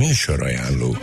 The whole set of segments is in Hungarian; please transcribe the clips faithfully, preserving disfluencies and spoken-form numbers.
Műsorajánló.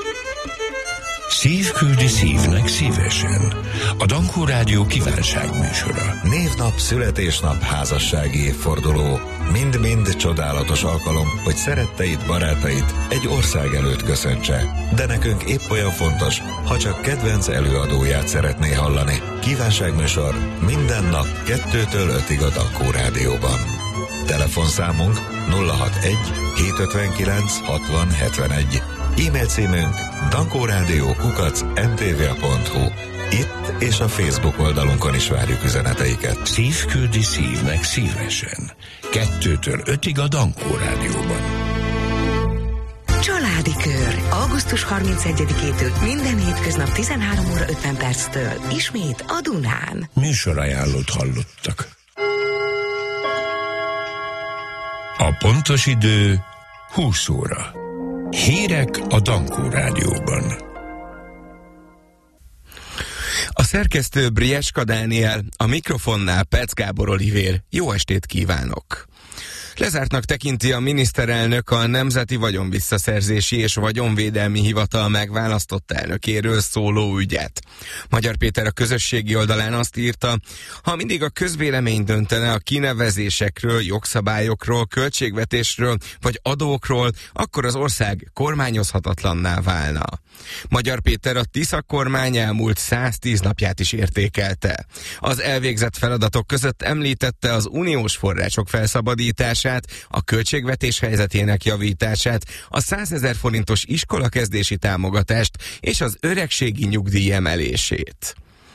Szív küldi szívnek szívesen. A Dankó Rádió kívánságműsora. Névnap, születésnap, házassági évforduló. Mind-mind csodálatos alkalom, hogy szeretteit, barátait egy ország előtt köszöntse. De nekünk épp olyan fontos, ha csak kedvenc előadóját szeretné hallani. Kívánságműsor minden nap kettőtől ötig a Dankó Rádióban. Telefonszámunk nulla hatvanegy hétszázötvenkilenc hatvan hetvenegy. E-mail címünk dankórádió kukac em té vé pont hu. Itt és a Facebook oldalunkon is várjuk üzeneteiket. Szív küldi szívnek szívesen. Kettőtől ötig a Dankó Rádióban. Családi Kör. augusztus harmincegyedikétől minden hétköznap tizenhárom óra ötven perctől. Ismét a Dunán. Műsorajánlót hallottak. A pontos idő húsz óra. Hírek a Dankó Rádióban. A szerkesztő Brieska Dániel, a mikrofonnál Petsz Gábor Olivér. Jó estét kívánok! Lezártnak tekinti a miniszterelnök a Nemzeti Vagyonvisszaszerzési és Vagyonvédelmi Hivatal megválasztott elnökéről szóló ügyet. Magyar Péter a közösségi oldalán azt írta, ha mindig a közvélemény döntene a kinevezésekről, jogszabályokról, költségvetésről vagy adókról, akkor az ország kormányozhatatlanná válna. Magyar Péter a Tisza kormány elmúlt száztíz napját is értékelte. Az elvégzett feladatok között említette az uniós források felszabadítását, a költségvetés helyzetének javítását, a százezer forintos iskolakezdési támogatást és az öregségi nyugdíj emelését.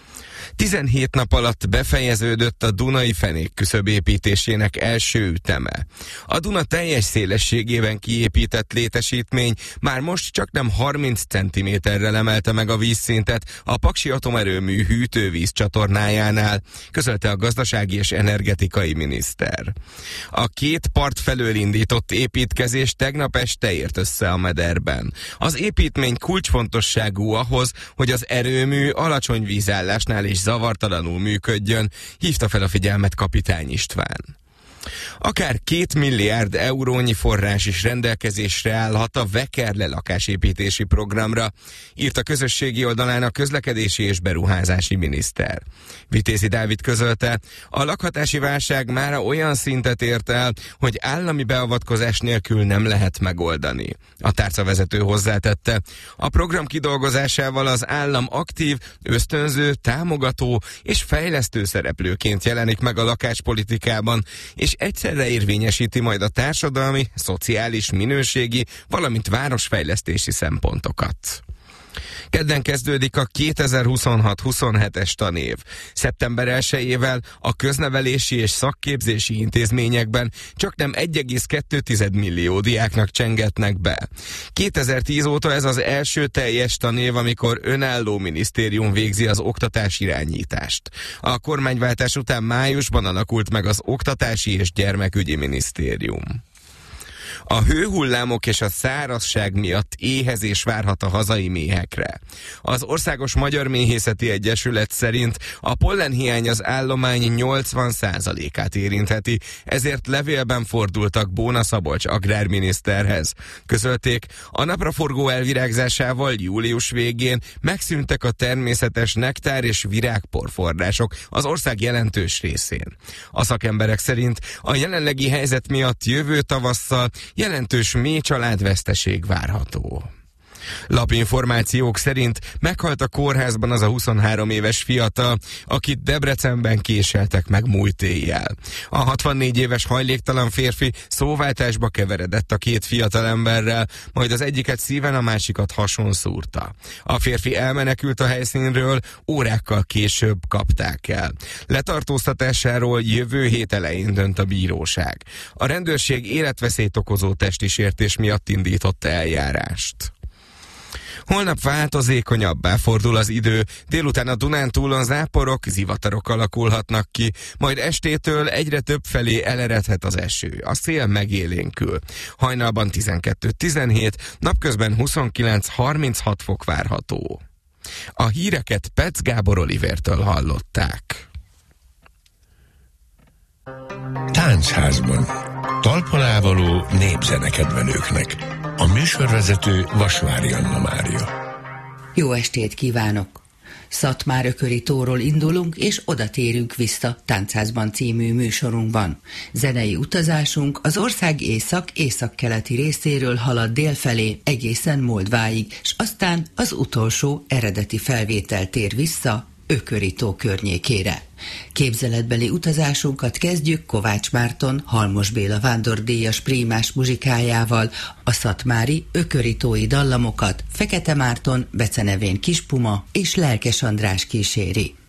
tizenhét nap alatt befejeződött a Dunai fenék küszöb építésének első üteme. A Duna teljes szélességében kiépített létesítmény már most csaknem harminc centiméterrel emelte meg a vízszintet a Paksi Atomerőmű hűtővíz csatornájánál, közölte a gazdasági és energetikai miniszter. A két part felől indított építkezés tegnap este ért össze a mederben. Az építmény kulcsfontosságú ahhoz, hogy az erőmű alacsony vízállásnál is zavartalanul működjön, hívta fel a figyelmet Kapitány István. Akár két milliárd eurónyi forrás is rendelkezésre állhat a Vekerle lakásépítési programra, írt a közösségi oldalán a közlekedési és beruházási miniszter. Vitézi Dávid közölte, a lakhatási válság mára olyan szintet ért el, hogy állami beavatkozás nélkül nem lehet megoldani. A tárcavezető hozzátette, a program kidolgozásával az állam aktív, ösztönző, támogató és fejlesztő szereplőként jelenik meg a lakáspolitikában, és egyszerre érvényesíti majd a társadalmi, szociális, minőségi, valamint városfejlesztési szempontokat. Kedden kezdődik a kétezer-huszonhat huszonhetes tanév. Szeptember elsejével a köznevelési és szakképzési intézményekben csaknem egy egész kettő millió diáknak csengetnek be. kétezer-tíz óta ez az első teljes tanév, amikor önálló minisztérium végzi az oktatás irányítást. A kormányváltás után májusban alakult meg az Oktatási és Gyermekügyi Minisztérium. A hőhullámok és a szárazság miatt éhezés várhat a hazai méhekre. Az Országos Magyar Méhészeti Egyesület szerint a pollenhiány az állomány nyolcvan százalékát érintheti, ezért levélben fordultak Bóna Szabolcs agrárminiszterhez. Közölték, a napraforgó elvirágzásával július végén megszűntek a természetes nektár és virágporforrások az ország jelentős részén. A szakemberek szerint a jelenlegi helyzet miatt jövő tavasszal jelentős méhcsaládveszteség várható. Lapinformációk szerint meghalt a kórházban az a huszonhárom éves fiatal, akit Debrecenben késeltek meg múlt éjjel. A hatvannégy éves hajléktalan férfi szóváltásba keveredett a két fiatalemberrel, majd az egyiket szíven, a másikat hason szúrta. A férfi elmenekült a helyszínről, órákkal később kapták el. Letartóztatásáról jövő hét elején dönt a bíróság. A rendőrség életveszélyt okozó testi sértés miatt indított eljárást. Holnap változékonyabbá fordul az idő, délután a Dunántúlon záporok, zivatarok alakulhatnak ki, majd estétől egyre több felé eleredhet az eső, a szél megélénkül. Hajnalban tizenkettő tizenhét, napközben huszonkilenc harminchat fok várható. A híreket Petsz Gábor Olivértől hallották. Táncházban. Talpalávaló népzenekedvelőknek. A műsorvezető Vasvári Anna Mária. Jó estét kívánok! Szatmár-Ököritóról indulunk, és oda térünk vissza Táncházban című műsorunkban. Zenei utazásunk az ország észak-északkeleti részéről halad délfelé egészen Moldváig, és aztán az utolsó eredeti felvétel tér vissza Ökörító környékére. Képzeletbeli utazásunkat kezdjük Kovács Márton, Halmos Béla vándordíjas prímás muzsikájával, a szatmári ököritói dallamokat Fekete Márton, becenevén Kispuma és Lelkes András kíséri.